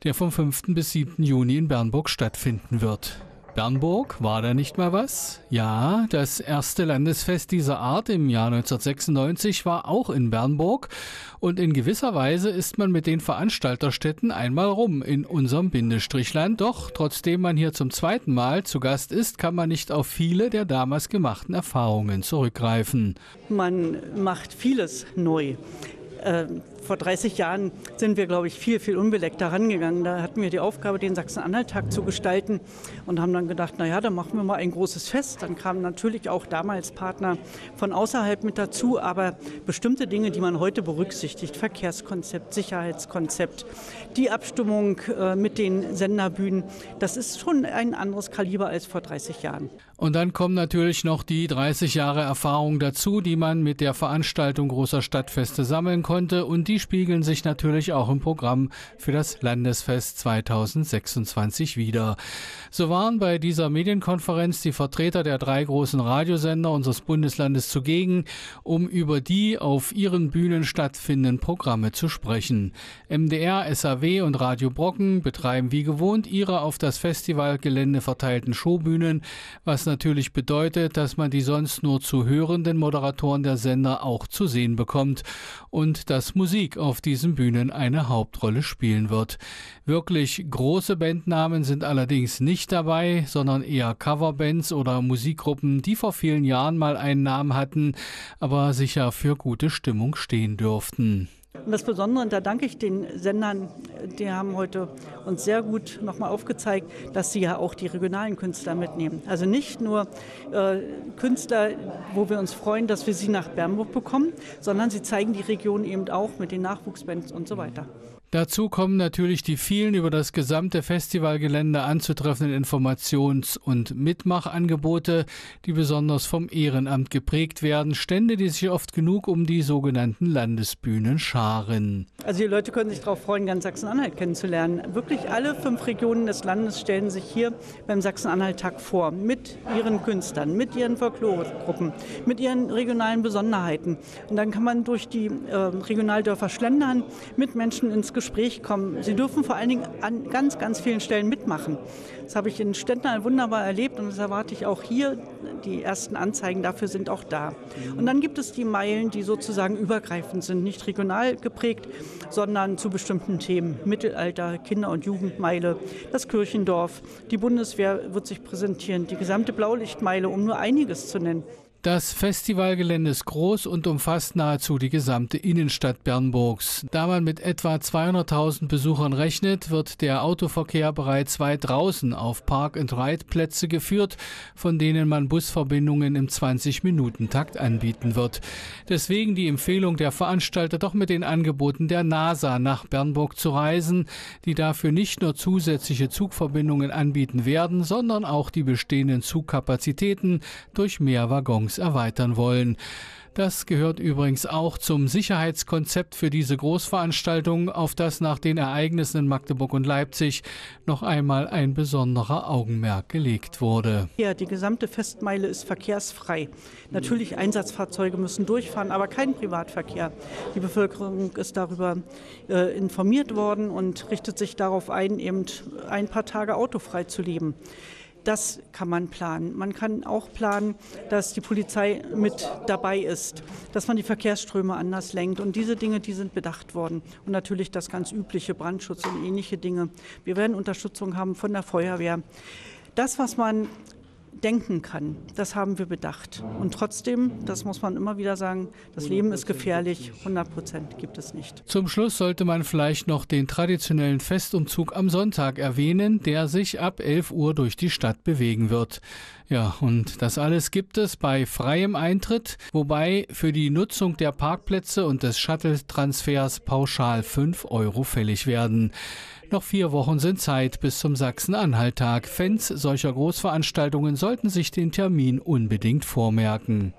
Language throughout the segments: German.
der vom 5. bis 7. Juni in Bernburg stattfinden wird. Bernburg, war da nicht mal was? Ja, das erste Landesfest dieser Art im Jahr 1996 war auch in Bernburg und in gewisser Weise ist man mit den Veranstalterstädten einmal rum in unserem Bindestrichland. Doch trotzdem man hier zum zweiten Mal zu Gast ist, kann man nicht auf viele der damals gemachten Erfahrungen zurückgreifen. Man macht vieles neu. Vor 30 Jahren sind wir, glaube ich, viel unbedeckter rangegangen. Da hatten wir die Aufgabe, den Sachsen-Anhalt-Tag zu gestalten und haben dann gedacht, naja, dann machen wir mal ein großes Fest. Dann kamen natürlich auch damals Partner von außerhalb mit dazu, aber bestimmte Dinge, die man heute berücksichtigt, Verkehrskonzept, Sicherheitskonzept, die Abstimmung mit den Senderbühnen, das ist schon ein anderes Kaliber als vor 30 Jahren. Und dann kommen natürlich noch die 30 Jahre Erfahrung dazu, die man mit der Veranstaltung großer Stadtfeste sammeln konnte. Und die spiegeln sich natürlich auch im Programm für das Landesfest 2026 wider. So waren bei dieser Medienkonferenz die Vertreter der 3 großen Radiosender unseres Bundeslandes zugegen, um über die auf ihren Bühnen stattfindenden Programme zu sprechen. MDR, SAW und Radio Brocken betreiben wie gewohnt ihre auf das Festivalgelände verteilten Showbühnen, was natürlich bedeutet, dass man die sonst nur zu hörenden Moderatoren der Sender auch zu sehen bekommt und dass Musik auf diesen Bühnen eine Hauptrolle spielen wird. Wirklich große Bandnamen sind allerdings nicht dabei, sondern eher Coverbands oder Musikgruppen, die vor vielen Jahren mal einen Namen hatten, aber sicher für gute Stimmung stehen dürften. Und das Besondere, und da danke ich den Sendern, die haben heute uns sehr gut nochmal aufgezeigt, dass sie ja auch die regionalen Künstler mitnehmen. Also nicht nur Künstler, wo wir uns freuen, dass wir sie nach Bernburg bekommen, sondern sie zeigen die Region eben auch mit den Nachwuchsbands und so weiter. Dazu kommen natürlich die vielen über das gesamte Festivalgelände anzutreffenden Informations- und Mitmachangebote, die besonders vom Ehrenamt geprägt werden. Stände, die sich oft genug um die sogenannten Landesbühnen scharen. Also die Leute können sich darauf freuen, ganz Sachsen-Anhalt kennenzulernen. Wirklich alle 5 Regionen des Landes stellen sich hier beim Sachsen-Anhalt-Tag vor. Mit ihren Künstlern, mit ihren Folkloregruppen, mit ihren regionalen Besonderheiten. Und dann kann man durch die Regionaldörfer schlendern, mit Menschen ins Gespräch kommen. Sie dürfen vor allen Dingen an ganz vielen Stellen mitmachen. Das habe ich in Stendal wunderbar erlebt und das erwarte ich auch hier. Die ersten Anzeigen dafür sind auch da. Und dann gibt es die Meilen, die sozusagen übergreifend sind, nicht regional geprägt, sondern zu bestimmten Themen. Mittelalter, Kinder- und Jugendmeile, das Kirchendorf, die Bundeswehr wird sich präsentieren, die gesamte Blaulichtmeile, um nur einiges zu nennen. Das Festivalgelände ist groß und umfasst nahezu die gesamte Innenstadt Bernburgs. Da man mit etwa 200.000 Besuchern rechnet, wird der Autoverkehr bereits weit draußen auf Park-and-Ride-Plätze geführt, von denen man Busverbindungen im 20-Minuten-Takt anbieten wird. Deswegen die Empfehlung der Veranstalter, doch mit den Angeboten der NASA nach Bernburg zu reisen, die dafür nicht nur zusätzliche Zugverbindungen anbieten werden, sondern auch die bestehenden Zugkapazitäten durch mehr Waggons erweitern wollen. Das gehört übrigens auch zum Sicherheitskonzept für diese Großveranstaltung, auf das nach den Ereignissen in Magdeburg und Leipzig noch einmal ein besonderer Augenmerk gelegt wurde. Ja, die gesamte Festmeile ist verkehrsfrei. Natürlich Einsatzfahrzeuge müssen durchfahren, aber kein Privatverkehr. Die Bevölkerung ist darüber informiert worden und richtet sich darauf ein, eben ein paar Tage autofrei zu leben. Das kann man planen. Man kann auch planen, dass die Polizei mit dabei ist, dass man die Verkehrsströme anders lenkt. Und diese Dinge, die sind bedacht worden. Und natürlich das ganz übliche Brandschutz und ähnliche Dinge. Wir werden Unterstützung haben von der Feuerwehr. Das, was man denken kann, das haben wir bedacht. Und trotzdem, das muss man immer wieder sagen, das Leben ist gefährlich, 100% gibt es nicht. Zum Schluss sollte man vielleicht noch den traditionellen Festumzug am Sonntag erwähnen, der sich ab 11 Uhr durch die Stadt bewegen wird. Ja, und das alles gibt es bei freiem Eintritt, wobei für die Nutzung der Parkplätze und des Shuttle-Transfers pauschal 5 € fällig werden. Noch 4 Wochen sind Zeit bis zum Sachsen-Anhalt-Tag. Fans solcher Großveranstaltungen sollten sich den Termin unbedingt vormerken.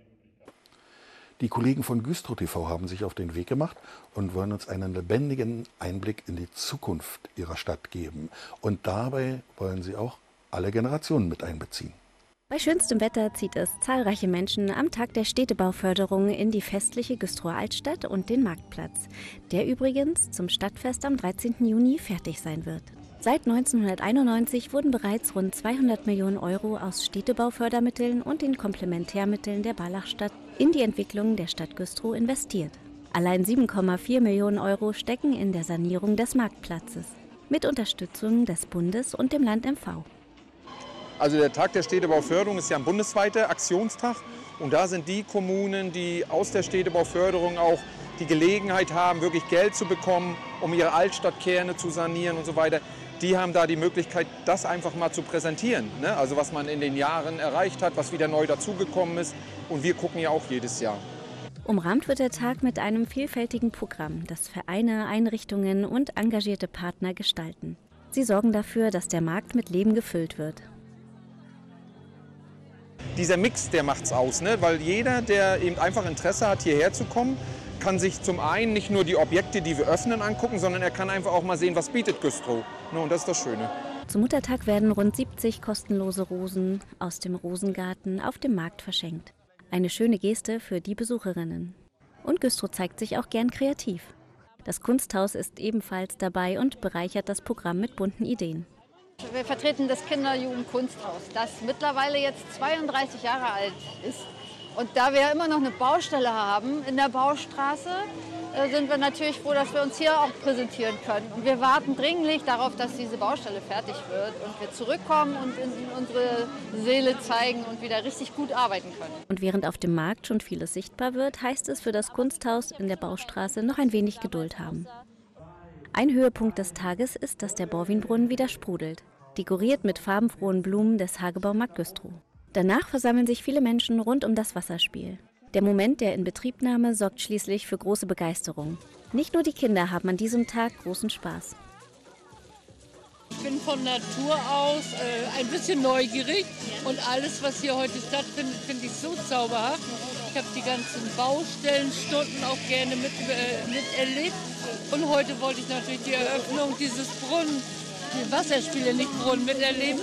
Die Kollegen von Güstrow TV haben sich auf den Weg gemacht und wollen uns einen lebendigen Einblick in die Zukunft ihrer Stadt geben. Und dabei wollen sie auch alle Generationen mit einbeziehen. Bei schönstem Wetter zieht es zahlreiche Menschen am Tag der Städtebauförderung in die festliche Güstrower Altstadt und den Marktplatz, der übrigens zum Stadtfest am 13. Juni fertig sein wird. Seit 1991 wurden bereits rund 200 Millionen Euro aus Städtebaufördermitteln und den Komplementärmitteln der Barlachstadt in die Entwicklung der Stadt Güstrow investiert. Allein 7,4 Millionen Euro stecken in der Sanierung des Marktplatzes, mit Unterstützung des Bundes und dem Land MV. Also der Tag der Städtebauförderung ist ja ein bundesweiter Aktionstag und da sind die Kommunen, die aus der Städtebauförderung auch die Gelegenheit haben, wirklich Geld zu bekommen, um ihre Altstadtkerne zu sanieren und so weiter, die haben da die Möglichkeit, das einfach mal zu präsentieren. Ne? Also was man in den Jahren erreicht hat, was wieder neu dazugekommen ist und wir gucken ja auch jedes Jahr. Umrahmt wird der Tag mit einem vielfältigen Programm, das Vereine, Einrichtungen und engagierte Partner gestalten. Sie sorgen dafür, dass der Markt mit Leben gefüllt wird. Dieser Mix, der macht's aus, ne? Weil jeder, der eben einfach Interesse hat, hierher zu kommen, kann sich zum einen nicht nur die Objekte, die wir öffnen, angucken, sondern er kann einfach auch mal sehen, was bietet Güstrow. Ne? Und das ist das Schöne. Zum Muttertag werden rund 70 kostenlose Rosen aus dem Rosengarten auf dem Markt verschenkt. Eine schöne Geste für die Besucherinnen. Und Güstrow zeigt sich auch gern kreativ. Das Kunsthaus ist ebenfalls dabei und bereichert das Programm mit bunten Ideen. Wir vertreten das Kinder-Jugend-Kunsthaus, das mittlerweile jetzt 32 Jahre alt ist. Und da wir immer noch eine Baustelle haben in der Baustraße, sind wir natürlich froh, dass wir uns hier auch präsentieren können. Und wir warten dringlich darauf, dass diese Baustelle fertig wird und wir zurückkommen und in unsere Seele zeigen und wieder richtig gut arbeiten können. Und während auf dem Markt schon vieles sichtbar wird, heißt es für das Kunsthaus in der Baustraße noch ein wenig Geduld haben. Ein Höhepunkt des Tages ist, dass der Borwinbrunnen wieder sprudelt, dekoriert mit farbenfrohen Blumen des Hagebaumarkt Güstrow. Danach versammeln sich viele Menschen rund um das Wasserspiel. Der Moment der Inbetriebnahme sorgt schließlich für große Begeisterung. Nicht nur die Kinder haben an diesem Tag großen Spaß. Ich bin von Natur aus ein bisschen neugierig und alles, was hier heute stattfindet, finde ich so zauberhaft. Ich habe die ganzen Baustellenstunden auch gerne miterlebt. Und heute wollte ich natürlich die Eröffnung dieses Brunnen, die Wasserspiele, nicht Brunnen, miterleben.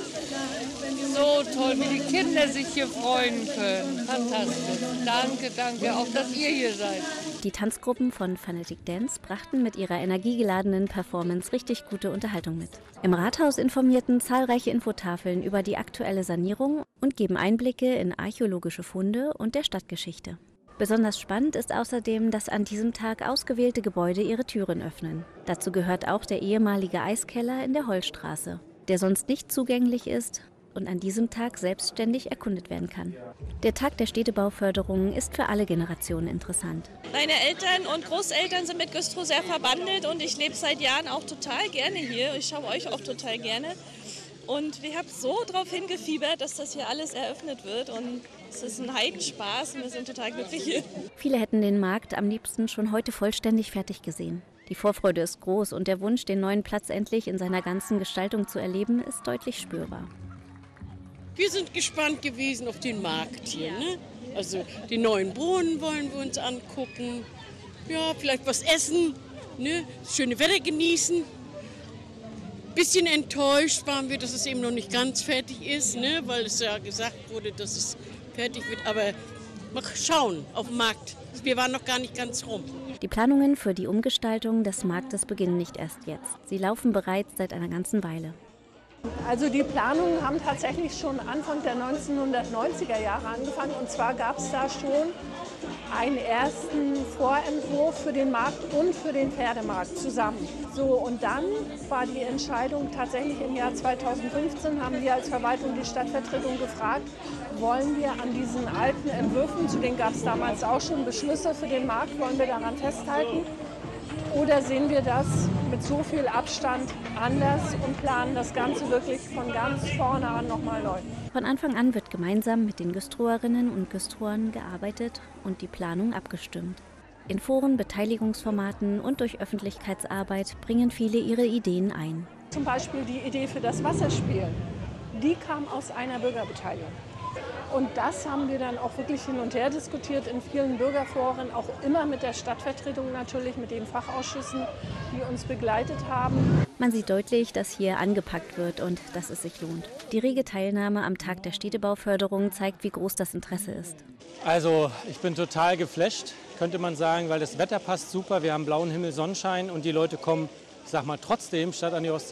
So toll, wie die Kinder sich hier freuen können. Fantastisch. Danke, danke, auch dass ihr hier seid. Die Tanzgruppen von Fanatic Dance brachten mit ihrer energiegeladenen Performance richtig gute Unterhaltung mit. Im Rathaus informierten zahlreiche Infotafeln über die aktuelle Sanierung und geben Einblicke in archäologische Funde und der Stadtgeschichte. Besonders spannend ist außerdem, dass an diesem Tag ausgewählte Gebäude ihre Türen öffnen. Dazu gehört auch der ehemalige Eiskeller in der Hollstraße, der sonst nicht zugänglich ist und an diesem Tag selbstständig erkundet werden kann. Der Tag der Städtebauförderung ist für alle Generationen interessant. Meine Eltern und Großeltern sind mit Güstrow sehr verbandelt und ich lebe seit Jahren auch total gerne hier. Ich schaue euch auch total gerne. Und wir haben so darauf hingefiebert, dass das hier alles eröffnet wird und es ist ein Heidenspaß und wir sind total glücklich hier. Viele hätten den Markt am liebsten schon heute vollständig fertig gesehen. Die Vorfreude ist groß und der Wunsch, den neuen Platz endlich in seiner ganzen Gestaltung zu erleben, ist deutlich spürbar. Wir sind gespannt gewesen auf den Markt hier. Ne? Also die neuen Brunnen wollen wir uns angucken. Ja, vielleicht was essen, ne? Das schöne Wetter genießen. Bisschen enttäuscht waren wir, dass es eben noch nicht ganz fertig ist, ne? Weil es ja gesagt wurde, dass es fertig wird. Aber mal schauen auf den Markt. Wir waren noch gar nicht ganz rum. Die Planungen für die Umgestaltung des Marktes beginnen nicht erst jetzt. Sie laufen bereits seit einer ganzen Weile. Also die Planungen haben tatsächlich schon Anfang der 1990er Jahre angefangen. Und zwar gab es da schon einen ersten Vorentwurf für den Markt und für den Pferdemarkt zusammen. So, und dann war die Entscheidung tatsächlich im Jahr 2015, haben wir als Verwaltung die Stadtvertretung gefragt, wollen wir an diesen alten Entwürfen, zu denen gab es damals auch schon Beschlüsse für den Markt, wollen wir daran festhalten? Oder sehen wir das mit so viel Abstand anders und planen das Ganze wirklich von ganz vorne an nochmal neu? Von Anfang an wird gemeinsam mit den Güstrowerinnen und Güstrowern gearbeitet und die Planung abgestimmt. In Foren, Beteiligungsformaten und durch Öffentlichkeitsarbeit bringen viele ihre Ideen ein. Zum Beispiel die Idee für das Wasserspiel, die kam aus einer Bürgerbeteiligung. Und das haben wir dann auch wirklich hin und her diskutiert in vielen Bürgerforen, auch immer mit der Stadtvertretung natürlich, mit den Fachausschüssen, die uns begleitet haben. Man sieht deutlich, dass hier angepackt wird und dass es sich lohnt. Die rege Teilnahme am Tag der Städtebauförderung zeigt, wie groß das Interesse ist. Also ich bin total geflasht, könnte man sagen, weil das Wetter passt super. Wir haben blauen Himmel, Sonnenschein und die Leute kommen, ich sag mal, trotzdem statt an die Ostsee